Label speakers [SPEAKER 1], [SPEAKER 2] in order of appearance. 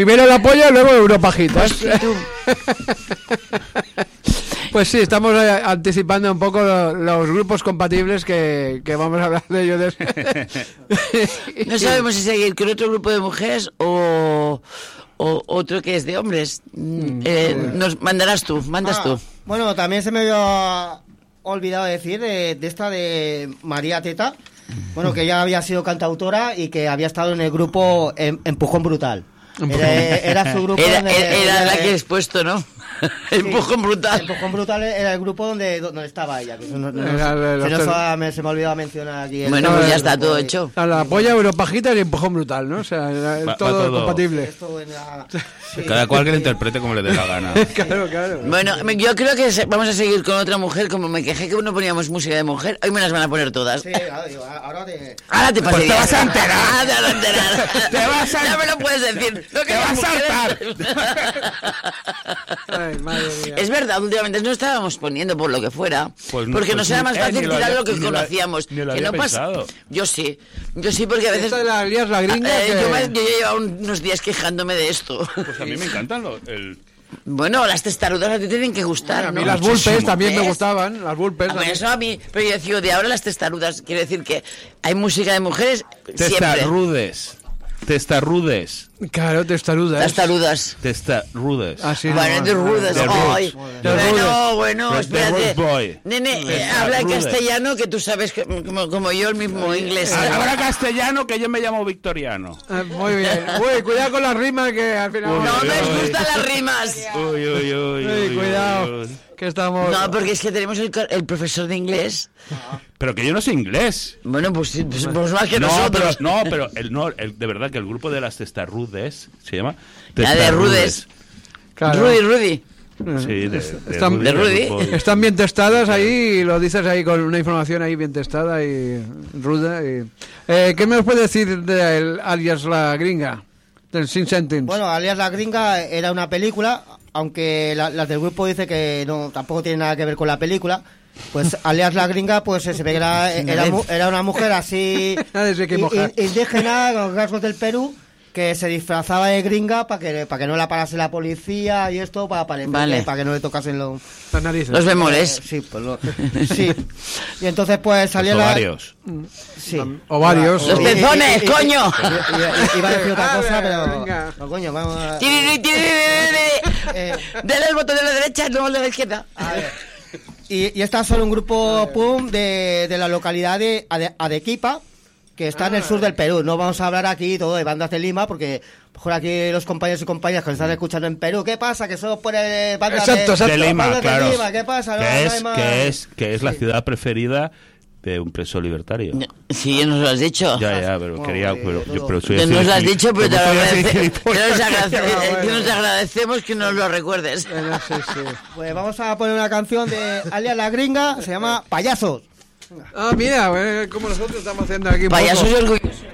[SPEAKER 1] Primero la polla y luego Europajitas. Pues sí, estamos anticipando un poco los grupos compatibles que vamos a hablar de ellos.
[SPEAKER 2] No sabemos si seguir con otro grupo de mujeres o otro que es de hombres. Nos mandas tú.
[SPEAKER 3] Bueno, también se me había olvidado decir de esta de María Teta, bueno, que ella había sido cantautora y que había estado en el grupo Empujón Brutal. Era su grupo.
[SPEAKER 2] Era la que he expuesto, ¿no? Empujón Brutal.
[SPEAKER 3] Empujón Brutal era el grupo donde estaba ella. Que se me ha olvidado mencionar aquí.
[SPEAKER 2] Bueno, pues ya está todo hecho.
[SPEAKER 1] La polla, Europajitas y Empujón Brutal, ¿no? O sea, todo compatible.
[SPEAKER 4] Cada cual que lo interprete como le dé la gana.
[SPEAKER 1] Claro.
[SPEAKER 2] Bueno, yo creo que vamos a seguir con otra mujer. Como me quejé que no poníamos música de mujer, hoy me las van a poner todas.
[SPEAKER 3] Sí, ahora
[SPEAKER 2] te
[SPEAKER 4] pues te vas a enterar.
[SPEAKER 2] Ya me lo puedes decir.
[SPEAKER 4] Te vas a hartar.
[SPEAKER 1] Ay, madre mía.
[SPEAKER 2] Es verdad, últimamente no estábamos poniendo por lo que fuera,
[SPEAKER 4] pues
[SPEAKER 2] porque nos era más fácil tirar lo que
[SPEAKER 4] ni
[SPEAKER 2] conocíamos.
[SPEAKER 4] Ni lo
[SPEAKER 2] que
[SPEAKER 4] había
[SPEAKER 2] no pasa. Yo sí, porque a veces.
[SPEAKER 1] Esta de la Alias La Gringa.
[SPEAKER 2] Yo llevaba unos días quejándome de esto.
[SPEAKER 4] Pues a mí me encantan
[SPEAKER 2] Bueno, las testarudas a ti tienen que gustar,
[SPEAKER 1] a mí
[SPEAKER 2] ¿no?
[SPEAKER 1] las Vulpes también me gustaban, las Vulpes.
[SPEAKER 2] Eso a mí, pero yo decía, de ahora las testarudas, quiere decir que hay música de mujeres siempre.
[SPEAKER 4] Testarrudes.
[SPEAKER 1] Claro, testarudas.
[SPEAKER 4] Testarrudes.
[SPEAKER 1] Así
[SPEAKER 2] bueno, de rudes. Ay, bueno, espérate. Nene, habla en castellano, que tú sabes que, como yo el mismo inglés.
[SPEAKER 4] Habla castellano, que yo me llamo Victoriano.
[SPEAKER 1] Muy bien. Uy, cuidado con las rimas, que al final...
[SPEAKER 2] No me gustan las rimas.
[SPEAKER 1] Uy, cuidado. Que estamos...
[SPEAKER 2] No, porque es que tenemos el profesor de inglés.
[SPEAKER 4] Pero que yo no sé inglés.
[SPEAKER 2] Bueno, pues más que nosotros.
[SPEAKER 4] Pero de verdad que el grupo de las testarrudes se llama
[SPEAKER 2] La de Rudes.
[SPEAKER 1] Claro.
[SPEAKER 2] Rudy.
[SPEAKER 4] Sí,
[SPEAKER 2] de Rudy.
[SPEAKER 1] Están bien testadas ahí, y lo dices ahí con una información ahí bien testada y ruda. ¿Qué me puede decir de Alias La Gringa? Del Sin Sentence.
[SPEAKER 3] Bueno, Alias La Gringa era una película, aunque las del grupo dice que no, tampoco tiene nada que ver con la película. Pues Alias La Gringa, pues se ve que era una mujer así indígena, con rasgos del Perú, que se disfrazaba de gringa para que no la parase la policía y esto, para que no le tocasen
[SPEAKER 1] las narices.
[SPEAKER 2] Los bemoles.
[SPEAKER 3] Sí. Y entonces pues salía
[SPEAKER 4] ovarios.
[SPEAKER 3] Sí.
[SPEAKER 1] Ovarios.
[SPEAKER 2] Los pezones, coño.
[SPEAKER 3] Iba a decir otra cosa, pero coño, vamos a...
[SPEAKER 2] Dale el botón de la derecha, no el de la izquierda.
[SPEAKER 3] A ver. Y estas son un grupo punk de la localidad de Arequipa, que está en el sur del Perú. No vamos a hablar aquí todo de bandas de Lima, porque mejor aquí los compañeros y compañeras que nos están escuchando en Perú, ¿qué pasa? Que solo pone bandas
[SPEAKER 4] de Lima,
[SPEAKER 3] bandas
[SPEAKER 4] claro.
[SPEAKER 3] de Lima, ¿qué pasa?
[SPEAKER 4] Que es la ciudad preferida de un preso libertario.
[SPEAKER 2] Sí, ya nos lo has dicho.
[SPEAKER 4] Ya, pero quería...
[SPEAKER 2] Ya nos lo has dicho, pero te nos agradecemos que nos lo recuerdes.
[SPEAKER 3] Sí. Pues vamos a poner una canción de Alias La Gringa, se llama Payasos.
[SPEAKER 1] Mira, como nosotros estamos haciendo aquí.
[SPEAKER 2] Payasos y orgullosos.